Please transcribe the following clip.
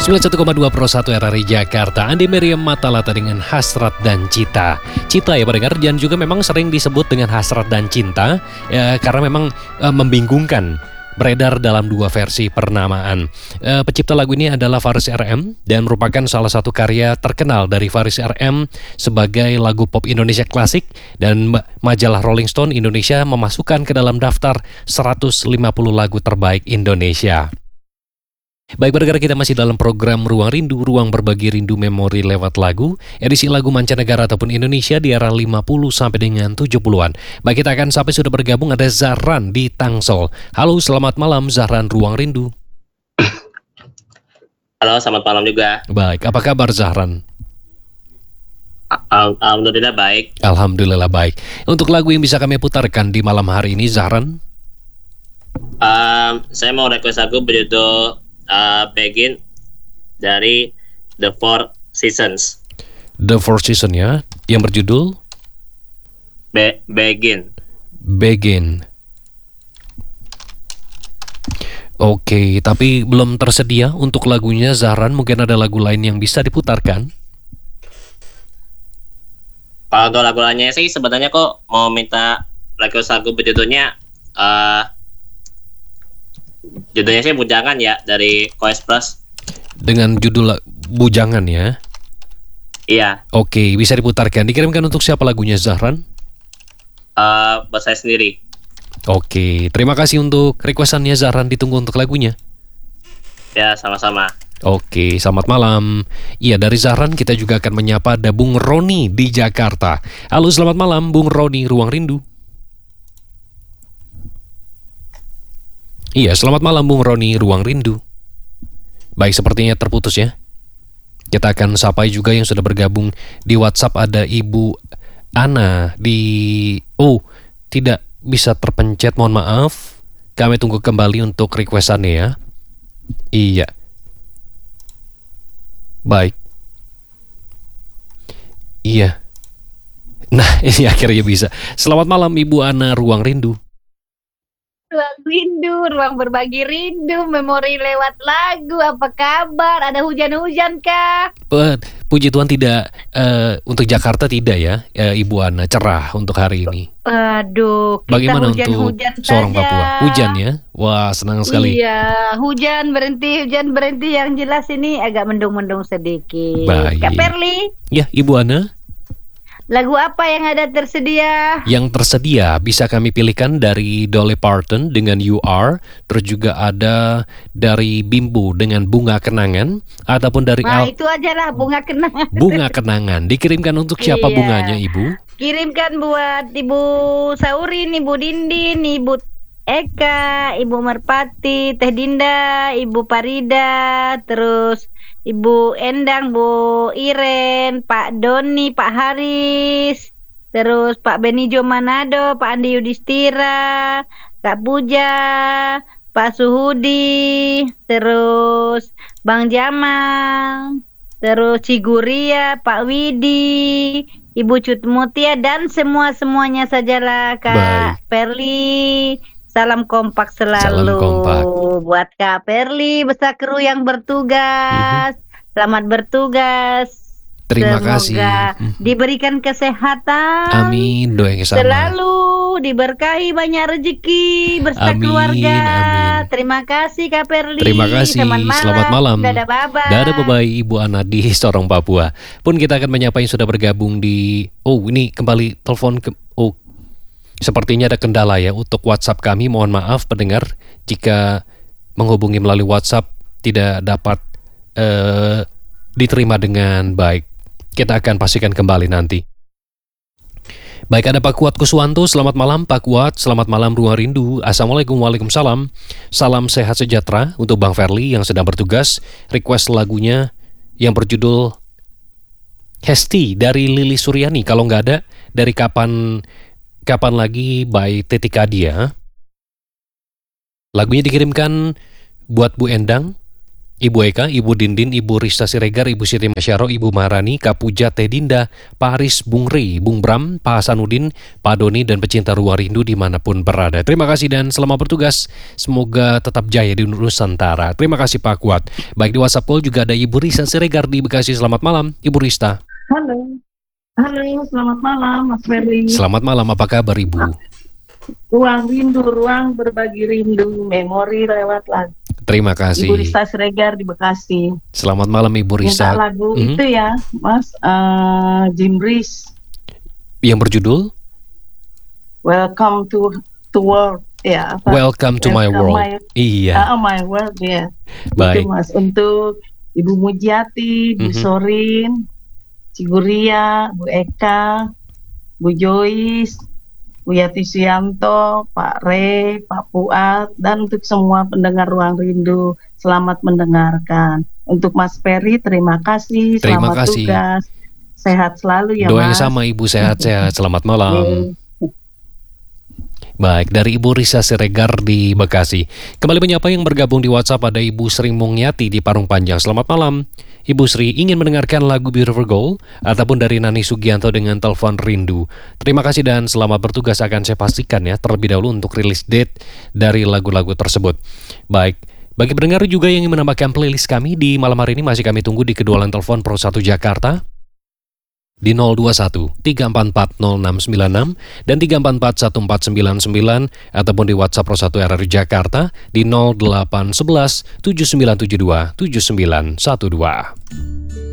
91,2 Pro 1 RRI Jakarta. Andi Meriam Matalata dengan Hasrat dan Cita. Cita ya pendengar, dan juga memang sering disebut dengan Hasrat dan Cinta karena memang membingungkan. Beredar dalam dua versi pernamaan. Pencipta lagu ini adalah Faris RM dan merupakan salah satu karya terkenal dari Faris RM sebagai lagu pop Indonesia klasik, dan majalah Rolling Stone Indonesia memasukkan ke dalam daftar 150 lagu terbaik Indonesia. Baik pendengar, kita masih dalam program Ruang Rindu, ruang berbagi rindu memori lewat lagu, edisi lagu mancanegara ataupun Indonesia di era 50 sampai dengan 70-an. Baik, kita akan sampai sudah bergabung ada Zahran di Tangsel. Halo, selamat malam Zahran, Ruang Rindu. Halo, selamat malam juga. Baik, apa kabar Zahran? Alhamdulillah baik. Alhamdulillah baik. Untuk lagu yang bisa kami putarkan di malam hari ini, Zahran? Saya mau request lagu berjudul Begin dari The Four Seasons. The Four Seasons ya, yang berjudul Begin. Oke, tapi belum tersedia untuk lagunya Zahran. Mungkin ada lagu lain yang bisa diputarkan. Kalau untuk lagu lainnya sih sebenarnya kok mau minta request lagu berjudulnya judulnya sih Bujangan ya, dari Koes Plus. Dengan judul Bujangan ya? Iya. Oke, bisa diputarkan. Dikirimkan untuk siapa lagunya Zahran? Buat saya sendiri. Oke, terima kasih untuk requestannya Zahran. Ditunggu untuk lagunya. Ya, sama-sama. Oke, selamat malam. Iya, dari Zahran kita juga akan menyapa ada Bung Roni di Jakarta. Halo, selamat malam Bung Roni, Ruang Rindu. Iya, selamat malam Bung Roni, Ruang Rindu. Baik, sepertinya terputus ya. Kita akan sapai juga yang sudah bergabung di WhatsApp. Ada Ibu Ana di... Oh, tidak bisa terpencet, mohon maaf. Kami tunggu kembali untuk requestannya ya. Iya. Baik. Iya. Nah, ini akhirnya bisa. Selamat malam Ibu Ana, Ruang Rindu. Ruang rindu, ruang berbagi rindu, memori lewat lagu. Apa kabar? Ada hujan-hujan kah? Puji Tuhan tidak, untuk Jakarta tidak ya, Ibu Ana, cerah untuk hari ini. Aduh, kita bagaimana hujan-hujan untuk seorang saja. Papua? Hujan ya? Wah, senang sekali. Iya, hujan berhenti. Yang jelas ini agak mendung-mendung sedikit. Baik. Kak Perli, Ya, Ibu Ana. lagu apa yang ada tersedia? Yang tersedia bisa kami pilihkan dari Dolly Parton dengan You Are, terus juga ada dari Bimbo dengan Bunga Kenangan, ataupun dari Nah, itu aja lah, Bunga Kenangan. Bunga Kenangan. Dikirimkan untuk siapa Iya. bunganya, Ibu? Kirimkan buat Ibu Saurin, Ibu Dindin, Ibu Eka, Ibu Merpati, Teh Dinda, Ibu Parida, terus Ibu Endang, Bu Iren, Pak Doni, Pak Haris, terus Pak Benijo Manado, Pak Andi Yudhistira, Kak Puja, Pak Suhudi, terus Bang Jamal, terus Ciguria, Pak Widi, Ibu Cut Mutia, dan semuanya sajalah Kak Perli. Salam kompak selalu. Salam kompak. Buat Kak Perli beserta kru yang bertugas. Selamat bertugas. Terima Semoga kasih. diberikan kesehatan. Amin, doanya sama. Selalu diberkahi banyak rezeki beserta Amin, keluarga. amin. Terima kasih Kak Perli. Terima kasih. Selamat malam. Dadah bye-bye. Dadah bye-bye Ibu Ana di Sorong, Papua. Pun kita akan menyapa yang sudah bergabung di... Oh, ini kembali telepon ke... Oh, sepertinya ada kendala ya untuk WhatsApp kami. Mohon maaf pendengar jika menghubungi melalui WhatsApp tidak dapat diterima dengan baik. Kita akan pastikan kembali nanti. Baik, ada Pak Kuat Kuswanto. Selamat malam Pak Kuat. Selamat malam Ruang Rindu. Assalamualaikum, waalaikumsalam. Salam sehat sejahtera untuk Bang Ferli yang sedang bertugas. Request lagunya yang berjudul Hesti dari Lili Suryani. Kalau nggak ada, dari kapan lagi by Tetika Dia. Lagunya dikirimkan buat Bu Endang, Ibu Eka, Ibu Dindin, Ibu Rista Siregar, Ibu Siti Masyaro, Ibu Maharani, Kak Puja, Teh Dinda, Pak Aris, Bung Rey, Bung Bram, Pak Hasanuddin, Pak Doni, dan pecinta Ruang Rindu dimanapun berada. Terima kasih dan selamat bertugas. Semoga tetap jaya di Nusantara. Terima kasih Pak Kuat. Baik, di WhatsApp call juga ada Ibu Rista Siregar di Bekasi. Selamat malam, Ibu Rista. Halo, selamat malam Mas Ferry. Selamat malam, apa kabar Ibu? Ruang rindu, ruang berbagi rindu, memori lewat lagu. Terima kasih. Ibu Rista Siregar di Bekasi. Selamat malam Ibu Rista. Minta lagu itu ya, Mas, Jimbris. Yang berjudul? Welcome to World. Ya, apa? Welcome to my world. Iya. My world ya. Baik. Itu Mas, untuk Ibu Mujiati, Bu Sorin, Ciguria, Bu Eka, Bu Joyce, Bu Yati Suyanto, Pak Re, Pak Fuad, dan untuk semua pendengar Ruang Rindu, selamat mendengarkan. Untuk Mas Ferry, terima kasih, Terima selamat kasih. tugas, sehat selalu ya Doa yang Mas. sama Ibu, sehat-sehat. Selamat malam. Baik, dari Ibu Risa Siregar di Bekasi. Kembali menyapa yang bergabung di WhatsApp, ada Ibu Sri Mungyati di Parung Panjang. Selamat malam. Ibu Sri ingin mendengarkan lagu Beautiful Girl ataupun dari Nani Sugianto dengan Telepon Rindu. Terima kasih dan selamat bertugas, akan saya pastikan ya terlebih dahulu untuk rilis date dari lagu-lagu tersebut. Baik, bagi pendengar juga yang ingin menambahkan playlist kami di malam hari ini masih kami tunggu di kedua line telepon Pro 1 Jakarta di 021 344 0696 dan 344 1499 ataupun di WhatsApp Pro 1 RRI Jakarta di 0811 7972 7912.